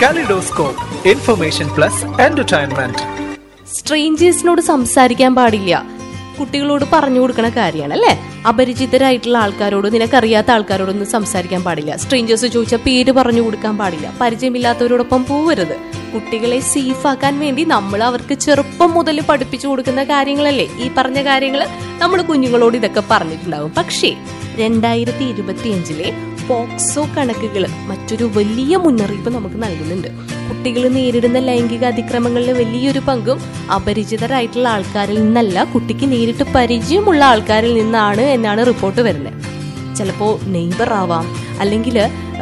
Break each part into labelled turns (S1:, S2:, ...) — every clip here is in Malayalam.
S1: Kaleidoscope, information plus entertainment.
S2: സ്ട്രേഞ്ചേഴ്സിനോട് സംസാരിക്കാൻ പാടില്ല, കുട്ടികളോട് പറഞ്ഞു കൊടുക്കണ കാര്യമാണ് അല്ലേ? അപരിചിതരായിട്ടുള്ള ആൾക്കാരോട്, നിനക്കറിയാത്ത ആൾക്കാരോടൊന്നും സംസാരിക്കാൻ പാടില്ല. സ്ട്രേഞ്ചേഴ്സ് ചോദിച്ചാൽ പേര് പറഞ്ഞു കൊടുക്കാൻ പാടില്ല. പരിചയമില്ലാത്തവരോടൊപ്പം പോവരുത്. കുട്ടികളെ സേഫ് ആക്കാൻ വേണ്ടി നമ്മൾ അവർക്ക് ചെറുപ്പം മുതൽ പഠിപ്പിച്ചു കൊടുക്കുന്ന കാര്യങ്ങളല്ലേ ഈ പറഞ്ഞ കാര്യങ്ങൾ. നമ്മൾ കുഞ്ഞുങ്ങളോട് ഇതൊക്കെ പറഞ്ഞിട്ടുണ്ടാവും. പക്ഷേ 2025 പോക്സോ കണക്കുകൾ മറ്റൊരു വലിയ മുന്നറിയിപ്പ് നമുക്ക് നൽകുന്നുണ്ട്. കുട്ടികൾ നേരിടുന്ന ലൈംഗിക അതിക്രമങ്ങളിൽ വലിയൊരു പങ്കും അപരിചിതരായിട്ടുള്ള ആൾക്കാരിൽ നിന്നല്ല, കുട്ടിക്ക് നേരിട്ട് പരിചയമുള്ള ആൾക്കാരിൽ നിന്നാണ് എന്നാണ് റിപ്പോർട്ട് വരുന്നത്. ചിലപ്പോൾ നെയ്ബർ ആവാം, അല്ലെങ്കിൽ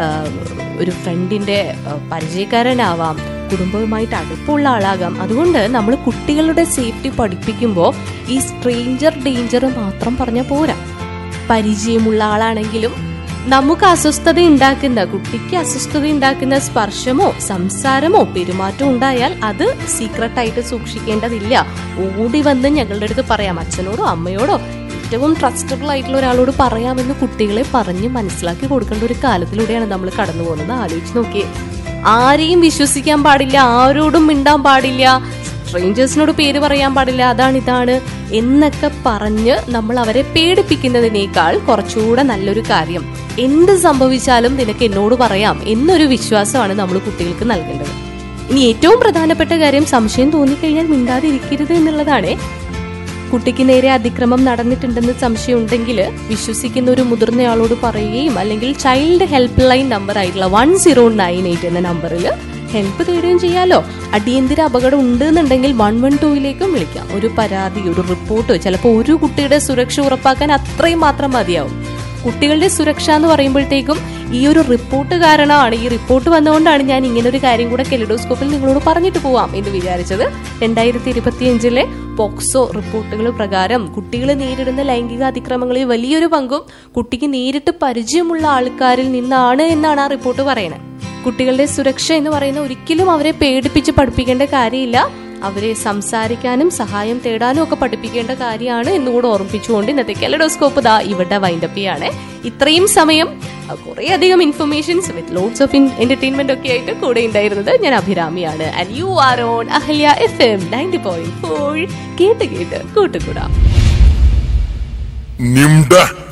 S2: ഒരു ഫ്രണ്ടിന്റെ പരിചയക്കാരനാവാം, കുടുംബവുമായിട്ട് അടുപ്പമുള്ള ആളാകാം. അതുകൊണ്ട് നമ്മൾ കുട്ടികളുടെ സേഫ്റ്റി പഠിപ്പിക്കുമ്പോൾ ഈ സ്ട്രേഞ്ചർ ഡേഞ്ചർ മാത്രം പറഞ്ഞാൽ പോരാ. പരിചയമുള്ള ആളാണെങ്കിലും നമുക്ക് അസ്വസ്ഥത ഉണ്ടാക്കുന്ന, കുട്ടിക്ക് അസ്വസ്ഥത ഉണ്ടാക്കുന്ന സ്പർശമോ സംസാരമോ പെരുമാറ്റമോ ഉണ്ടായാൽ അത് സീക്രട്ടായിട്ട് സൂക്ഷിക്കേണ്ടതില്ല. ഓടി വന്ന് ഞങ്ങളുടെ അടുത്ത് പറയാം, അച്ഛനോടോ അമ്മയോടോ ഏറ്റവും ട്രസ്റ്റബിൾ ആയിട്ടുള്ള ഒരാളോട് പറയാമെന്ന് കുട്ടികളെ പറഞ്ഞ് മനസ്സിലാക്കി കൊടുക്കേണ്ട ഒരു കാലത്തിലൂടെയാണ് നമ്മൾ കടന്നു പോകുന്നത്. ആലോചിച്ച് നോക്കിയേ. ആരെയും വിശ്വസിക്കാൻ പാടില്ല, ആരോടും മിണ്ടാൻ പാടില്ല, സ്ട്രേഞ്ചേഴ്സിനോട് പേര് പറയാൻ പാടില്ല, ഇതാണ് എന്നൊക്കെ പറഞ്ഞ് നമ്മൾ അവരെ പേടിപ്പിക്കുന്നതിനേക്കാൾ കുറച്ചുകൂടെ നല്ലൊരു കാര്യം, എന്ത് സംഭവിച്ചാലും നിനക്ക് എന്നോട് പറയാം എന്നൊരു വിശ്വാസമാണ് നമ്മൾ കുട്ടികൾക്ക് നൽകേണ്ടത്. ഇനി ഏറ്റവും പ്രധാനപ്പെട്ട കാര്യം, സംശയം തോന്നിക്കഴിഞ്ഞാൽ മിണ്ടാതിരിക്കരുത് എന്നുള്ളതാണ്. കുട്ടിക്ക് നേരെ അതിക്രമം നടന്നിട്ടുണ്ടെന്ന് സംശയം ഉണ്ടെങ്കിൽ വിശ്വസിക്കുന്ന ഒരു മുതിർന്നയാളോട് പറയുകയും, അല്ലെങ്കിൽ ചൈൽഡ് ഹെൽപ്പ് ലൈൻ നമ്പർ ആയിട്ടുള്ള 1098 എന്ന നമ്പറിൽ ഹെൽപ്പ് തേടുകയും ചെയ്യാലോ. അടിയന്തര അപകടം ഉണ്ട് എന്നുണ്ടെങ്കിൽ 112ലേക്കും വിളിക്കാം. ഒരു പരാതി, ഒരു റിപ്പോർട്ട്, ചിലപ്പോൾ ഒരു കുട്ടിയുടെ സുരക്ഷ ഉറപ്പാക്കാൻ അത്രയും മാത്രം മതിയാവും. കുട്ടികളുടെ സുരക്ഷ എന്ന് പറയുമ്പോഴത്തേക്കും ഈ ഒരു റിപ്പോർട്ട് കാരണമാണ്, ഈ റിപ്പോർട്ട് വന്നുകൊണ്ടാണ് ഞാൻ ഇങ്ങനെ ഒരു കാര്യം കൂടെ കെലിഡോസ്കോപ്പിൽ നിങ്ങളോട് പറഞ്ഞിട്ട് പോവാം എന്ന് വിചാരിച്ചത്. 2025 പോക്സോ റിപ്പോർട്ടുകൾ പ്രകാരം കുട്ടികൾ നേരിടുന്ന ലൈംഗിക അതിക്രമങ്ങളിൽ വലിയൊരു പങ്കും കുട്ടിക്ക് നേരിട്ട് പരിചയമുള്ള ആൾക്കാരിൽ നിന്നാണ് എന്നാണ് ആ റിപ്പോർട്ട് പറയുന്നത്. കുട്ടികളുടെ സുരക്ഷ എന്ന് പറയുന്ന ഒരിക്കലും അവരെ പേടിപ്പിച്ച് പഠിപ്പിക്കേണ്ട കാര്യമില്ല, അവരെ സംസാരിക്കാനും സഹായം തേടാനും ഒക്കെ പഠിപ്പിക്കേണ്ട കാര്യമാണ് എന്നുകൂടെ ഓർമ്മിപ്പിച്ചുകൊണ്ട് ഇന്നത്തെ കെലിഡോസ്കോപ്പ് ഇവിടെ വൈൻഡപ്പ് ചെയ്യാണ്. ഇത്രയും സമയം കുറെ അധികം informations with loads of entertainment ഒക്കെ ആയിട്ട് കൂടെ ഉണ്ടായിരുന്നത് ഞാൻ അഭിരാമിയാണ്. And you are on Ahalya FM 90.4. കേട്ട് കൂട്ടുകൂടാം.